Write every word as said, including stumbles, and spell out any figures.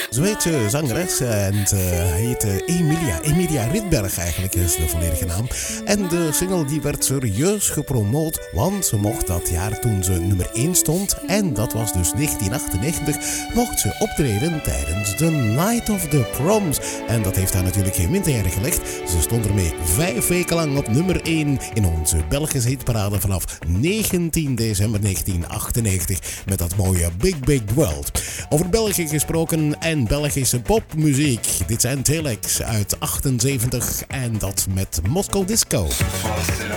Zweedse zangeres en ze heet Emilia. Emilia Rydberg eigenlijk is de volledige naam. En de single die werd serieus gepromoot, want ze mocht dat jaar toen ze nummer één stond, en dat was dus negentien achtennegentig, mocht ze optreden tijdens The Night of the Proms. En dat heeft haar natuurlijk geen minderjaren gelegd. Ze stond ermee vijf weken lang op nummer één in onze Belgische hitparade vanaf negentien december negentien achtennegentig met dat mooie Big Big World. Over België gesproken en Belgische popmuziek. Dit zijn Telex uit achtenzeventig en dat met Moscow Disco. Force